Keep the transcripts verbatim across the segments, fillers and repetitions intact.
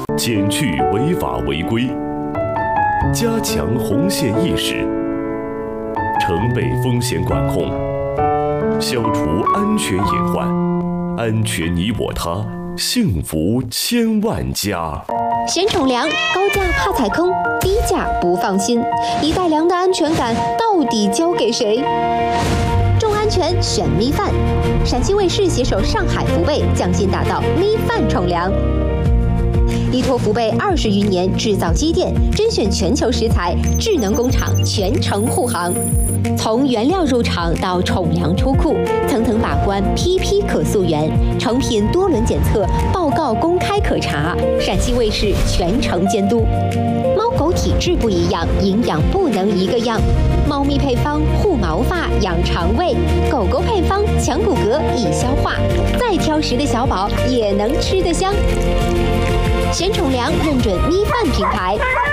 减去违法违规，加强红线意识，承备风险管控，消除安全隐患，安全你我他，幸福千万家。 嫌宠粮，高价怕踩坑，低价不放心，一袋粮的安全感到底交给谁？重安全选咪饭，陕西卫视携手上海福贝，匠心打造咪饭宠粮。依托福贝二十余年制造积淀，甄选全球食材，智能工厂全程护航。从原料入场到宠粮出库，层层把关，批批可溯源，成品多轮检测，报告公开可查。陕西卫视全程监督。猫狗体质不一样，营养不能一个样。猫咪配方护毛发、养肠胃，狗狗配方强骨骼、易消化。再挑食的小宝也能吃得香。选宠粮认准咪饭品牌。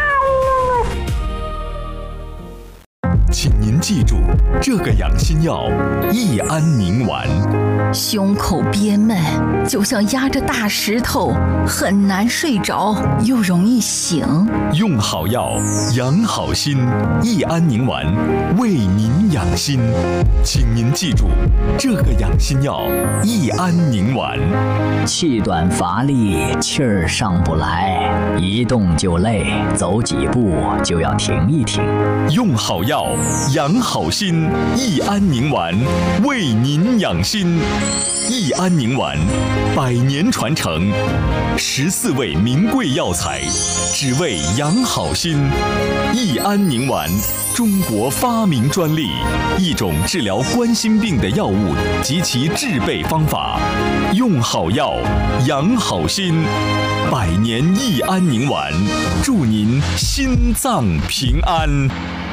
请您记住这个养心药益安宁丸。 胸口憋闷，就像压着大石头，很难睡着，又容易醒。 用好药，养好心，益安宁丸为您养心。请您记住这个养心药益安宁丸。 气短乏力，气儿上不来，一动就累，走几步就要停一停。 用好药，养好心，益安宁丸为您养心。益安宁丸，百年传承，十四味名贵药材，只为养好心。益安宁丸，中国发明专利，一种治疗冠心病的药物及其制备方法。用好药，养好心。百年益安宁丸，祝您心脏平安。